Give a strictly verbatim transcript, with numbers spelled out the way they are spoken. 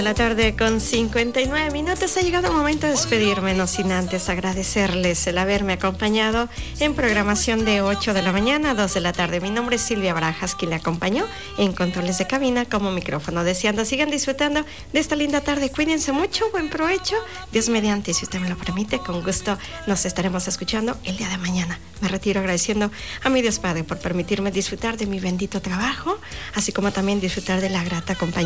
La tarde con cincuenta y nueve minutos. Ha llegado el momento de despedirme, no sin antes agradecerles el haberme acompañado en programación de ocho de la mañana a dos de la tarde. Mi nombre es Silvia Barajas, quien le acompañó en controles de cabina como micrófono. Deseando sigan disfrutando de esta linda tarde. Cuídense mucho, buen provecho. Dios mediante, si usted me lo permite, con gusto nos estaremos escuchando el día de mañana. Me retiro agradeciendo a mi Dios Padre por permitirme disfrutar de mi bendito trabajo, así como también disfrutar de la grata compañía